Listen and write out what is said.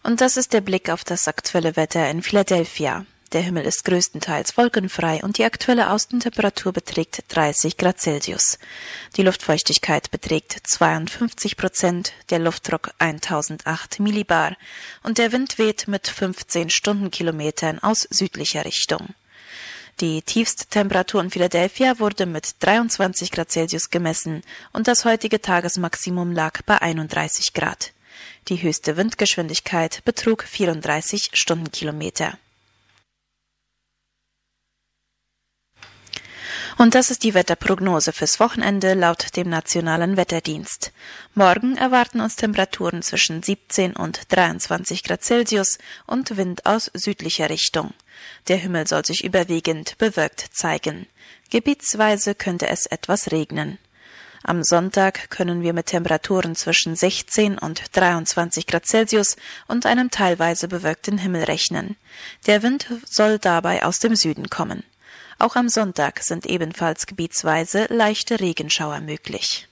Und das ist der Blick auf das aktuelle Wetter in Philadelphia. Der Himmel ist größtenteils wolkenfrei und die aktuelle Außentemperatur beträgt 30 Grad Celsius. Die Luftfeuchtigkeit beträgt 52%, der Luftdruck 1008 Millibar und der Wind weht mit 15 Stundenkilometern aus südlicher Richtung. Die tiefste Temperatur in Philadelphia wurde mit 23 Grad Celsius gemessen und das heutige Tagesmaximum lag bei 31 Grad. Die höchste Windgeschwindigkeit betrug 34 Stundenkilometer. Und das ist die Wetterprognose fürs Wochenende laut dem Nationalen Wetterdienst. Morgen erwarten uns Temperaturen zwischen 17 und 23 Grad Celsius und Wind aus südlicher Richtung. Der Himmel soll sich überwiegend bewölkt zeigen. Gebietsweise könnte es etwas regnen. Am Sonntag können wir mit Temperaturen zwischen 16 und 23 Grad Celsius und einem teilweise bewölkten Himmel rechnen. Der Wind soll dabei aus dem Süden kommen. Auch am Sonntag sind ebenfalls gebietsweise leichte Regenschauer möglich.